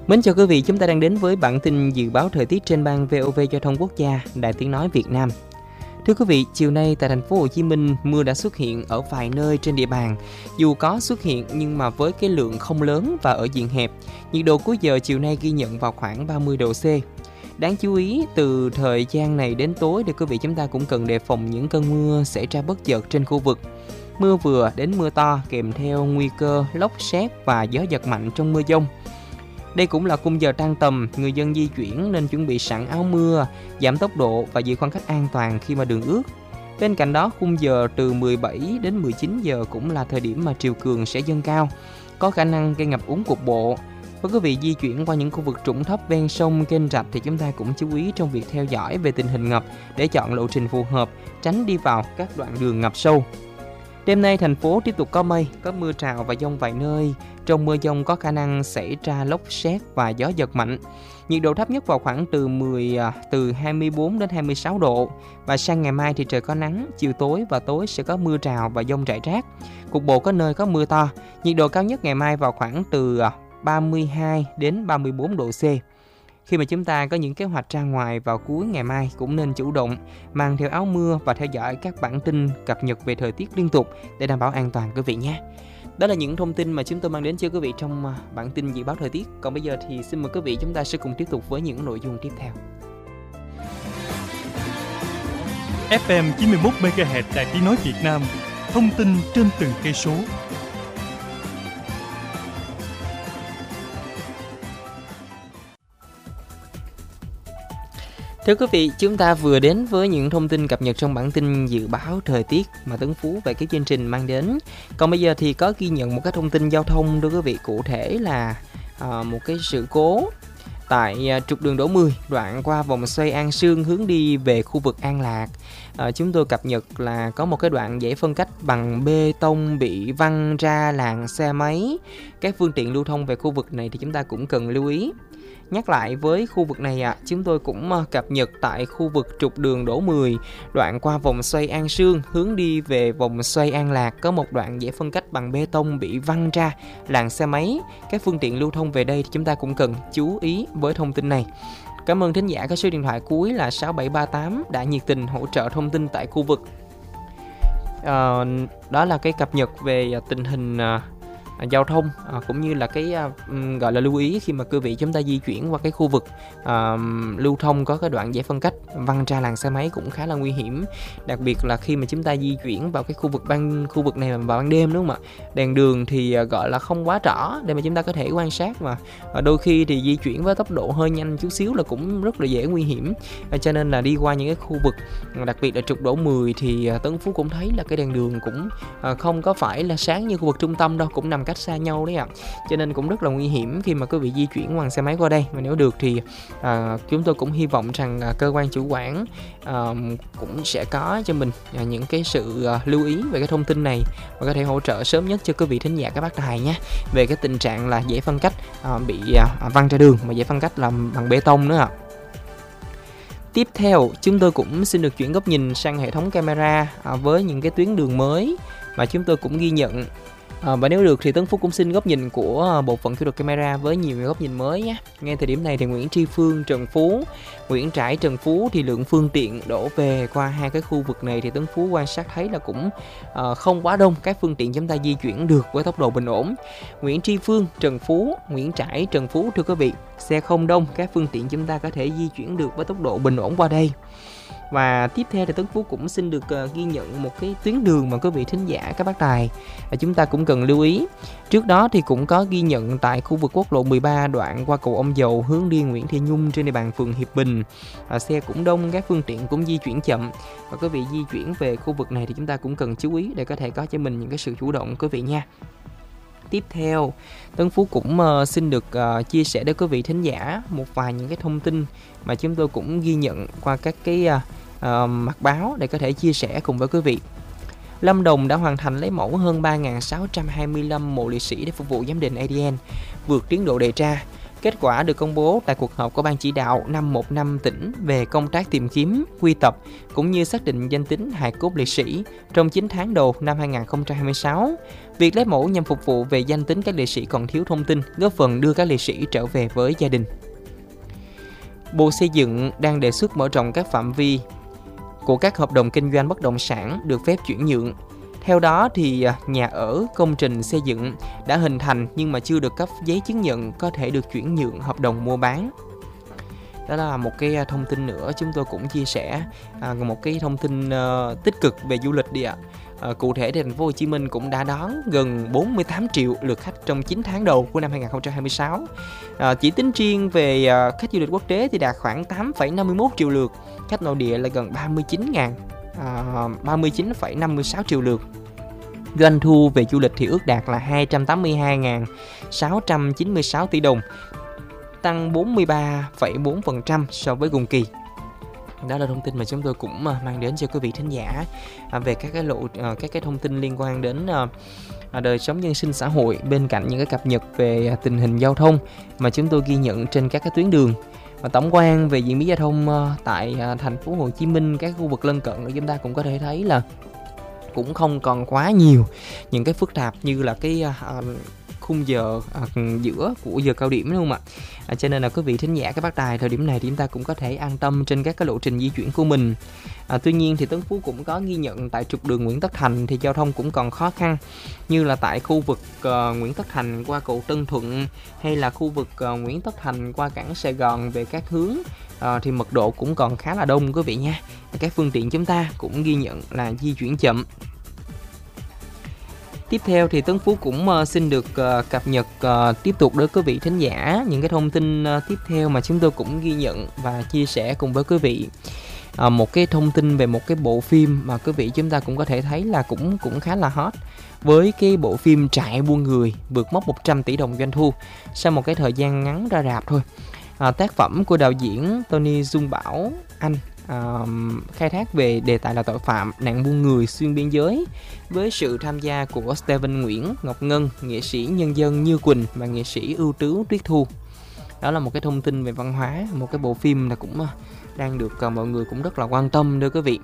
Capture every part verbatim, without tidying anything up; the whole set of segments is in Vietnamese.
Mến chào quý vị, chúng ta đang đến với bản tin dự báo thời tiết trên ban vê o vê Giao thông Quốc gia, Đài Tiếng nói Việt Nam. Thưa quý vị, chiều nay tại thành phố Hồ Chí Minh, mưa đã xuất hiện ở vài nơi trên địa bàn. Dù có xuất hiện nhưng mà với cái lượng không lớn và ở diện hẹp. Nhiệt độ cuối giờ chiều nay ghi nhận vào khoảng ba mươi độ C. Đáng chú ý, từ thời gian này đến tối thì quý vị chúng ta cũng cần đề phòng những cơn mưa xảy ra bất chợt trên khu vực. Mưa vừa đến mưa to kèm theo nguy cơ lốc sét và gió giật mạnh trong mưa dông. Đây cũng là khung giờ tan tầm, người dân di chuyển nên chuẩn bị sẵn áo mưa, giảm tốc độ và giữ khoảng cách an toàn khi mà đường ướt. Bên cạnh đó, khung giờ từ mười bảy đến mười chín giờ cũng là thời điểm mà triều cường sẽ dâng cao, có khả năng gây ngập úng cục bộ. Với quý vị di chuyển qua những khu vực trũng thấp ven sông, kênh rạch thì chúng ta cũng chú ý trong việc theo dõi về tình hình ngập để chọn lộ trình phù hợp, tránh đi vào các đoạn đường ngập sâu. Đêm nay thành phố tiếp tục có mây, có mưa rào và dông vài nơi. Trong mưa dông có khả năng xảy ra lốc sét và gió giật mạnh. Nhiệt độ thấp nhất vào khoảng từ mười từ hai mươi bốn đến hai mươi sáu độ. Và sang ngày mai thì trời có nắng, chiều tối và tối sẽ có mưa rào và dông rải rác. Cục bộ có nơi có mưa to. Nhiệt độ cao nhất ngày mai vào khoảng từ ba mươi hai đến ba mươi bốn độ C. Khi mà chúng ta có những kế hoạch ra ngoài vào cuối ngày mai cũng nên chủ động mang theo áo mưa và theo dõi các bản tin cập nhật về thời tiết liên tục để đảm bảo an toàn quý vị nhé. Đó là những thông tin mà chúng tôi mang đến cho quý vị trong bản tin dự báo thời tiết. Còn bây giờ thì xin mời quý vị chúng ta sẽ cùng tiếp tục với những nội dung tiếp theo. ép em chín mươi mốt mê ga héc Đài Tiếng nói Việt Nam, thông tin trên từng cây số. Thưa quý vị, chúng ta vừa đến với những thông tin cập nhật trong bản tin dự báo thời tiết mà Tấn Phú về cái chương trình mang đến. Còn bây giờ thì có ghi nhận một cái thông tin giao thông thưa quý vị, cụ thể là à, một cái sự cố tại à, trục đường Đỗ mười đoạn qua vòng xoay An Sương hướng đi về khu vực An Lạc. À, chúng tôi cập nhật là có một cái đoạn dãy phân cách bằng bê tông bị văng ra làn xe máy. Các phương tiện lưu thông về khu vực này thì chúng ta cũng cần lưu ý. Nhắc lại với khu vực này ạ, à, chúng tôi cũng cập nhật tại khu vực trục đường Đỗ mười, đoạn qua vòng xoay An Sương, hướng đi về vòng xoay An Lạc, có một đoạn dãy phân cách bằng bê tông bị văng ra làn xe máy. Các phương tiện lưu thông về đây thì chúng ta cũng cần chú ý với thông tin này. Cảm ơn thính giả có số điện thoại cuối là sáu bảy ba tám đã nhiệt tình hỗ trợ thông tin tại khu vực. À, đó là cái cập nhật về tình hình à, giao thông à, cũng như là cái à, gọi là lưu ý khi mà quý vị chúng ta di chuyển qua cái khu vực à, lưu thông có cái đoạn dãy phân cách văng ra làn xe máy cũng khá là nguy hiểm, đặc biệt là khi mà chúng ta di chuyển vào cái khu vực ban khu vực này vào ban đêm, đúng không ạ? Đèn đường thì à, gọi là không quá rõ để mà chúng ta có thể quan sát, mà à, đôi khi thì di chuyển với tốc độ hơi nhanh chút xíu là cũng rất là dễ nguy hiểm, à, cho nên là đi qua những cái khu vực đặc biệt là trục Đỗ mười thì à, Tấn Phú cũng thấy là cái đèn đường cũng à, không có phải là sáng như khu vực trung tâm đâu, cũng nằm cách xa nhau đấy ạ, à. Cho nên cũng rất là nguy hiểm khi mà quý vị di chuyển bằng xe máy qua đây. Mà nếu được thì à, chúng tôi cũng hy vọng rằng à, cơ quan chủ quản à, cũng sẽ có cho mình à, những cái sự à, lưu ý về cái thông tin này và có thể hỗ trợ sớm nhất cho quý vị thính giả các bác đài nhé, về cái tình trạng là dãy phân cách à, bị à, văng ra đường, mà dãy phân cách làm bằng bê tông nữa ạ. À. Tiếp theo, chúng tôi cũng xin được chuyển góc nhìn sang hệ thống camera à, với những cái tuyến đường mới mà chúng tôi cũng ghi nhận. À, và nếu được thì Tấn Phú cũng xin góc nhìn của bộ phận kỹ thuật camera với nhiều góc nhìn mới nhé. Ngay thời điểm này thì Nguyễn Tri Phương, Trần Phú, Nguyễn Trãi, Trần Phú thì lượng phương tiện đổ về qua hai cái khu vực này thì Tấn Phú quan sát thấy là cũng uh, không quá đông. Các phương tiện chúng ta di chuyển được với tốc độ bình ổn. Nguyễn Tri Phương, Trần Phú, Nguyễn Trãi, Trần Phú thưa quý vị, xe không đông, các phương tiện chúng ta có thể di chuyển được với tốc độ bình ổn qua đây. Và tiếp theo thì Tấn Phú cũng xin được uh, ghi nhận một cái tuyến đường mà quý vị thính giả các bác đài uh, chúng ta cũng cần lưu ý. Trước đó thì cũng có ghi nhận tại khu vực quốc lộ mười ba đoạn qua cầu Ông Dầu hướng đi Nguyễn Thị Nhung trên địa bàn phường Hiệp Bình. Uh, xe cũng đông, các phương tiện cũng di chuyển chậm. Và quý vị di chuyển về khu vực này thì chúng ta cũng cần chú ý để có thể có cho mình những cái sự chủ động quý vị nha. Tiếp theo, Tấn Phú cũng uh, xin được uh, chia sẻ đến quý vị thính giả một vài những cái thông tin mà chúng tôi cũng ghi nhận qua các cái uh, uh, mặt báo để có thể chia sẻ cùng với quý vị. Lâm Đồng đã hoàn thành lấy mẫu hơn ba nghìn sáu trăm hai mươi lăm mộ liệt sĩ để phục vụ giám định a đê en, vượt tiến độ đề ra. Kết quả được công bố tại cuộc họp của Ban chỉ đạo năm một năm tỉnh về công tác tìm kiếm, quy tập cũng như xác định danh tính hài cốt liệt sĩ trong chín tháng đầu năm hai không hai sáu. Việc lấy mẫu nhằm phục vụ về danh tính các liệt sĩ còn thiếu thông tin, góp phần đưa các liệt sĩ trở về với gia đình. Bộ Xây dựng đang đề xuất mở rộng các phạm vi của các hợp đồng kinh doanh bất động sản được phép chuyển nhượng. Theo đó thì nhà ở, công trình xây dựng đã hình thành nhưng mà chưa được cấp giấy chứng nhận có thể được chuyển nhượng hợp đồng mua bán. Đó là một cái thông tin nữa chúng tôi cũng chia sẻ, à, một cái thông tin uh, tích cực về du lịch đi ạ. À, cụ thể thì thành phố Hồ Chí Minh cũng đã đón gần bốn mươi tám triệu lượt khách trong chín tháng đầu của năm hai không hai sáu. À, chỉ tính riêng về uh, khách du lịch quốc tế thì đạt khoảng tám phẩy năm mươi mốt triệu lượt, khách nội địa là gần ba mươi chín nghìn, à, ba mươi chín phẩy năm mươi sáu triệu lượt. Doanh thu về du lịch thì ước đạt là hai trăm tám mươi hai nghìn sáu trăm chín mươi sáu tỷ đồng, tăng bốn mươi ba phẩy bốn phần trăm so với cùng kỳ. Đó là thông tin mà chúng tôi cũng mang đến cho quý vị thính giả về các cái lộ các cái thông tin liên quan đến đời sống nhân sinh xã hội, bên cạnh những cái cập nhật về tình hình giao thông mà chúng tôi ghi nhận trên các cái tuyến đường. Và tổng quan về diễn biến giao thông tại thành phố Hồ Chí Minh, các khu vực lân cận chúng ta cũng có thể thấy là cũng không còn quá nhiều những cái phức tạp như là cái uh, khung giờ uh, giữa của giờ cao điểm, đúng không ạ? À, cho nên là quý vị thính giả các bác tài thời điểm này thì chúng ta cũng có thể an tâm trên các cái lộ trình di chuyển của mình. À, tuy nhiên thì Tân Phú cũng có ghi nhận tại trục đường Nguyễn Tất Thành thì giao thông cũng còn khó khăn, như là tại khu vực uh, Nguyễn Tất Thành qua cầu Tân Thuận hay là khu vực uh, Nguyễn Tất Thành qua cảng Sài Gòn về các hướng uh, thì mật độ cũng còn khá là đông quý vị nha. Các phương tiện chúng ta cũng ghi nhận là di chuyển chậm. Tiếp theo thì Tấn Phú cũng uh, xin được uh, cập nhật uh, tiếp tục đối với quý vị thính giả những cái thông tin uh, tiếp theo mà chúng tôi cũng ghi nhận và chia sẻ cùng với quý vị. Uh, một cái thông tin về một cái bộ phim mà quý vị chúng ta cũng có thể thấy là cũng cũng khá là hot, với cái bộ phim Trại Buôn Người vượt mốc một trăm tỷ đồng doanh thu sau một cái thời gian ngắn ra rạp thôi. Uh, tác phẩm của đạo diễn Tony Dung Bảo Anh Uh, khai thác về đề tài là tội phạm nạn buôn người xuyên biên giới với sự tham gia của Steven Nguyễn, Ngọc Ngân, nghệ sĩ nhân dân Như Quỳnh và nghệ sĩ ưu tú Tuyết Thu. Đó là một cái thông tin về văn hóa, một cái bộ phim là cũng uh, đang được uh, mọi người cũng rất là quan tâm thưa quý vị.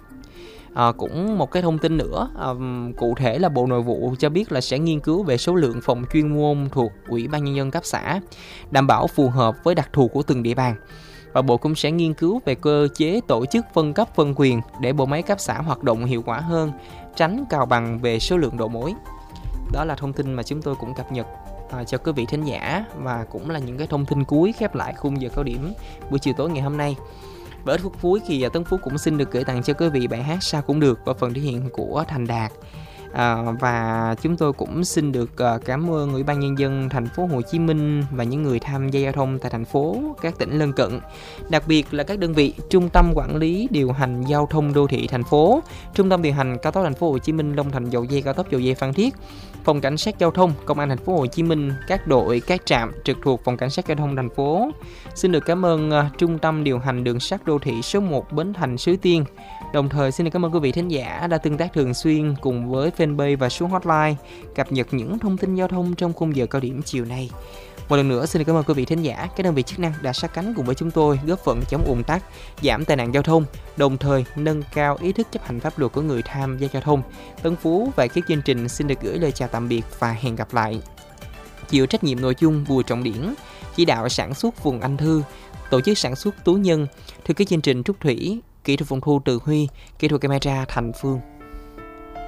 À, cũng một cái thông tin nữa, à, cụ thể là Bộ Nội vụ cho biết là sẽ nghiên cứu về số lượng phòng chuyên môn thuộc Ủy ban Nhân dân cấp xã, đảm bảo phù hợp với đặc thù của từng địa bàn. Và Bộ cũng sẽ nghiên cứu về cơ chế tổ chức phân cấp phân quyền để bộ máy cấp xã hoạt động hiệu quả hơn, tránh cào bằng về số lượng đầu mối. Đó là thông tin mà chúng tôi cũng cập nhật à, cho quý vị thính giả, và cũng là những cái thông tin cuối khép lại khung giờ cao điểm buổi chiều tối ngày hôm nay. Và ít phút cuối thì Tấn Phú cũng xin được gửi tặng cho quý vị bài hát Sao Cũng Được và phần thể hiện của Thành Đạt. À, và chúng tôi cũng xin được uh, cảm ơn Ủy ban Nhân dân thành phố Hồ Chí Minh và những người tham gia giao thông tại thành phố, các tỉnh lân cận, đặc biệt là các đơn vị Trung tâm Quản lý Điều hành Giao thông Đô thị thành phố, Trung tâm Điều hành Cao tốc thành phố Hồ Chí Minh Long Thành Dầu Dây, Cao tốc Dầu Dây Phan Thiết, Phòng Cảnh sát Giao thông Công an thành phố Hồ Chí Minh, các đội, các trạm trực thuộc Phòng Cảnh sát Giao thông thành phố. Xin được cảm ơn uh, Trung tâm Điều hành Đường sắt Đô thị số một Bến Thành Suối Tiên. Đồng thời xin được cảm ơn quý vị thính giả đã tương tác thường xuyên cùng với fanpage và số hotline cập nhật những thông tin giao thông trong khung giờ cao điểm chiều nay. Một lần nữa xin được cảm ơn quý vị thính giả, các đơn vị chức năng đã sát cánh cùng với chúng tôi góp phần chống ùn tắc, giảm tai nạn giao thông, đồng thời nâng cao ý thức chấp hành pháp luật của người tham gia giao thông. Tấn Phú và ekip chương trình xin được gửi lời chào tạm biệt và hẹn gặp lại. Chịu trách nhiệm nội dung Bùi Trọng Điển, chỉ đạo sản xuất Phùng Anh Thư, tổ chức sản xuất Tú Nhân, thư ký chương trình Trúc Thủy, kỹ thuật phòng thu Từ Huy, kỹ thuật camera Thành Phương.